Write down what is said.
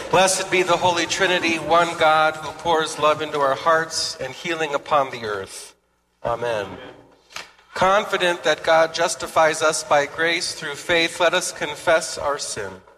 Blessed be the Holy Trinity, one God who pours love into our hearts and healing upon the earth. Amen. Confident that God justifies us by grace through faith, let us confess our sin.